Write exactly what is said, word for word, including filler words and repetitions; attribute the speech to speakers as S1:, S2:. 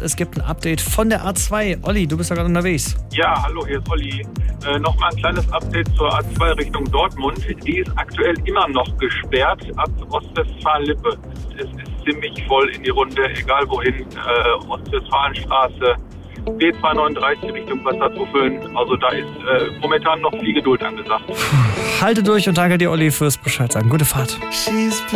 S1: es gibt ein Update von der A zwei. Olli, du bist ja gerade unterwegs.
S2: Ja, hallo, hier ist Olli. Äh, Nochmal ein kleines Update zur A zwei Richtung Dortmund. Die ist aktuell immer noch gesperrt ab Ostwestfalen-Lippe. Es ist ziemlich voll in die Runde, egal wohin. Äh, Ostwestfalenstraße, B zweihundertneununddreißig Richtung Wasserzufeln. Also da ist äh, momentan noch viel Geduld angesagt.
S1: Halte durch und danke dir, Olli, fürs Bescheid sagen. Gute Fahrt.